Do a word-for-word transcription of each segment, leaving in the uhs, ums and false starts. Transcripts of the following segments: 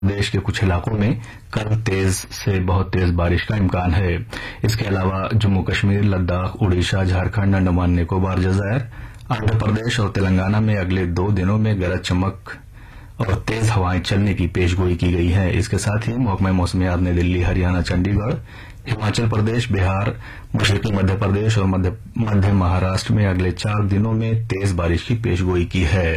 प्रदेश के कुछ इलाकों में कल तेज से बहुत तेज बारिश का इम्कान है। इसके अलावा जम्मू कश्मीर, लद्दाख, उड़ीसा, झारखंड, अंडमान निकोबार, जज़ायर, आंध्र प्रदेश और तेलंगाना में अगले दो दिनों में गरज चमक और तेज हवाएं चलने की पेशगोई की गई है। इसके साथ ही महकमा मौसमियात ने दिल्ली, हरियाणा, चंडीगढ़, हिमाचल प्रदेश, बिहार, मशरकी मध्य प्रदेश और मध्य मध्य महाराष्ट्र में अगले चार दिनों में तेज बारिश की पेशगोई की है।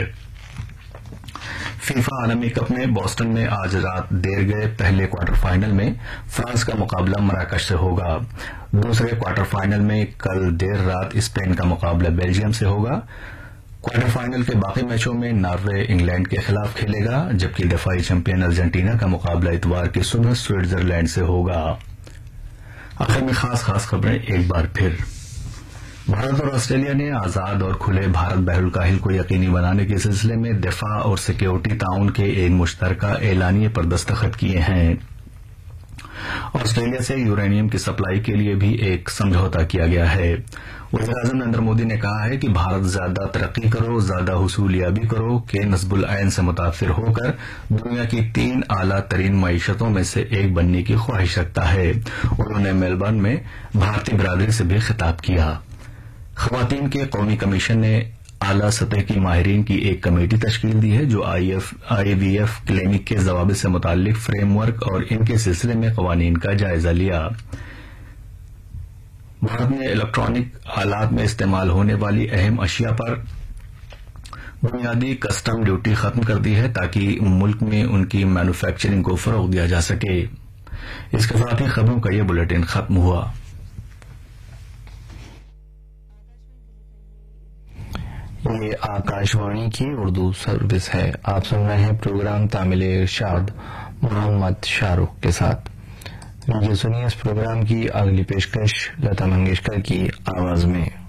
फीफा आलमी कप में बोस्टन में आज रात देर गए पहले क्वार्टर फाइनल में फ्रांस का मुकाबला मराकश से होगा। दूसरे क्वार्टर फाइनल में कल देर रात स्पेन का मुकाबला बेल्जियम से होगा। क्वार्टर फाइनल के बाकी मैचों में नॉर्वे इंग्लैंड के खिलाफ खेलेगा, जबकि दफाई चैंपियन अर्जेंटीना का मुकाबला इतवार की सुबह स्विट्जरलैंड से होगा। आखिर में खास खास खबरें एक बार फिर। भारत और ऑस्ट्रेलिया ने आजाद और खुले भारत बहरुल-काहिल को यकीनी बनाने के सिलसिले में दिफा और सिक्योरिटी ताउन के एक मुश्तरका एलानिये पर दस्तखत किए हैं। ऑस्ट्रेलिया से यूरेनियम की सप्लाई के लिए भी एक समझौता किया गया है। वज़ीर-ए-आज़म नरेंद्र मोदी ने कहा है कि भारत ज्यादा तरक्की करो, ज्यादा हुसूलियाबी करो के नस्बुल ऐन से मुतासिर होकर दुनिया की तीन आला तरीन मईशतों में से एक बनने की ख्वाहिश रखता है। उन्होंने मेलबर्न में भारतीय बिरादरी से भी खिताब किया। खवातीन के कौमी कमीशन ने आला सतह की माहिरीन की एक कमेटी तश्कील दी है जो आईवीएफ क्लिनिक के जवाब से मुतालिक फ्रेमवर्क और इनके सिलसिले में कवानीन का जायजा लिया। भारत ने इलेक्ट्रॉनिक आलात में इस्तेमाल होने वाली अहम अशिया पर बुनियादी कस्टम ड्यूटी खत्म कर दी है ताकि मुल्क में उनकी मैन्युफैक्चरिंग को फरोग दिया जा सके। इसके साथ ही खबरों का यह बुलेटिन खत्म हुआ। ये आकाशवाणी की उर्दू सर्विस है। आप सुन रहे हैं प्रोग्राम तामिल इरशाद मोहम्मद शाहरुख के साथ। लीजिए सुनिए इस प्रोग्राम की अगली पेशकश लता मंगेशकर की आवाज में।